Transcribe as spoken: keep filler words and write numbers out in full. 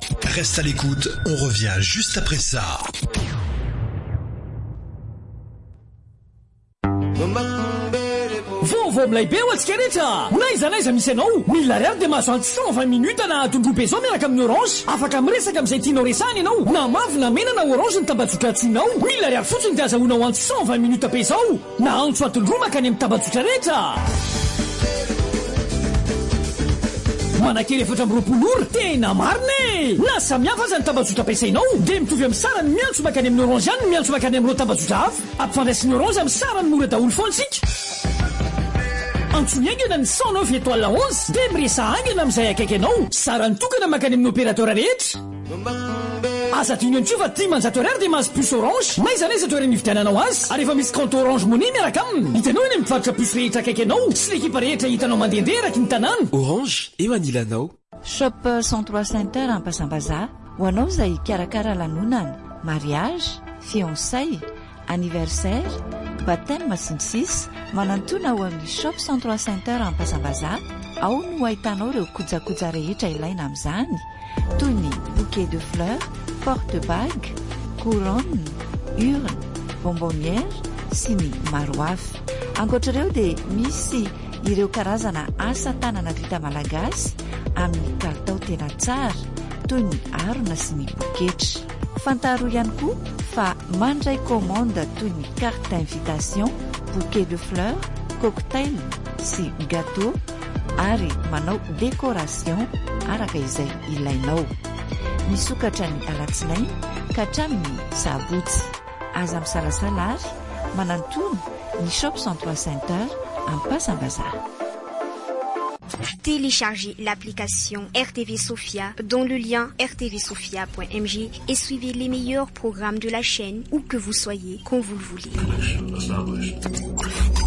Reste à l'écoute, on revient juste après ça. Vovô milay be ho antsika rehetra naiza naiza misy anao mila ariary dia mahazo cent vingt minutes na tondroa peso miaraka amin'ny orange afaka miresaka amin'izay tianao resahany ianao na mavy na mena na orange ny tambazotra tsinao mila ariary fotsiny dia azahoanao antsy cent vingt minutes peso na antso atondroa makany amin'ny tambazotra rehetra manakely efatra amby roapolo ora tena marina na samihafa aza ny tambazotra ampiasainao dia mitovy amin'ny sarany miantso makany amin'ny orange ihany ny miantso makany amin'ireo tambazotra hafa ampifandraisiny orange amin'ny sarany mora daholo foana sika antsoiny aingana ny cent neuf étoile onze dia miresa aingana amin'izay akaiky anao sarany tokana makany amin'ny opérateur rehetra aza tiany antsoa fa dimanjato ariary dia mahazo puce orange maiza naiza toerana ividiananao azy ary efa misy compte orange money miaraka aminy hitanao eny mivarotra puce rehetra akaiky anao sy l'ekipa rehetra hitanao mandehandeha eraky ny tanàna orange eo anilanao shop cent trois center ampasambaza ho anao izay karakara lanonana mariage fiançay anniversaire baptême sinsis manantona ao amin'ny shop cent trois center ampasambaza ao no ahitanao ireo kojakoja rehetra ilaina amin'izany toy ny bouquet de fleurs porte-bague couronne urne bonbonnière sy ny maro hafa ankoatr'ireo dia misy ireo karazana asa tanana vita malagasy amin'ny kalitao tena tsara toy ny harona sy ny poketra fantaro ihany koa fa mandray commande toy ny carte d'invitation bouquet de fleurs cocktail sy gâteau ary manao décoration araka izay ilainao misokatra ny alatsinainy ka hatramin'ny sabotsy aza misalasala ary manantony ny shop cent trois center ampasambaza. Téléchargez l'application R T V Sofia dont le lien r t v sofia point m j et suivez les meilleurs programmes de la chaîne où que vous soyez, quand vous le voulez.